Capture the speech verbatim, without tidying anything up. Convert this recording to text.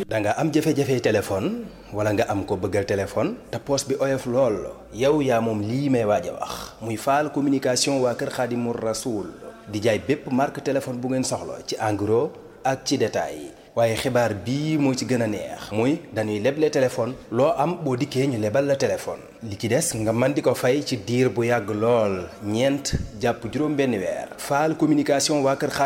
da nga am jafe-jafe téléphone wala nga am ko bëggal téléphone te poos bi oyof lool yow yaa moom lii may waaj a wax muy Fall communication waa kër Xaadimu Rasuul di jaay bépp marque téléphone bu ngeen soxla ci en gros ak ci détail waaye xibaar bii moo ci gën a neex muy dañuy leble téléphone loo am boo dikkee ñu lebal la téléphone li ci des nga mën di ko fay ci diir bu yàgg lool ñeent jàpp juróom benn weer Fall communication waa kër